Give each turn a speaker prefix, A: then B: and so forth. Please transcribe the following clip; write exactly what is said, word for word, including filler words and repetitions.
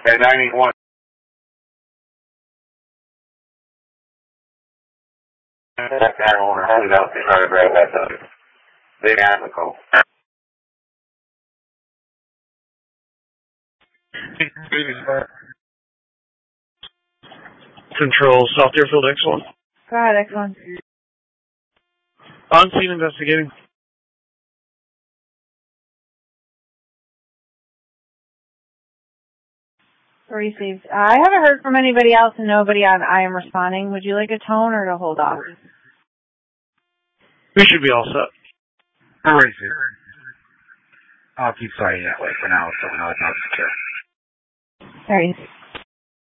A: At ninety-one. I don't want to hold it out to try to grab that other. They have to go.
B: Control, South Deerfield, X one.
C: Go ahead, X one.
B: On scene investigating.
C: Received. Uh, I haven't heard from anybody else and nobody on I am responding. Would you like a tone or to hold off?
B: We should be all set.
A: All right, sir. I'll keep fighting that way for now, so now it's not secure.
C: All right.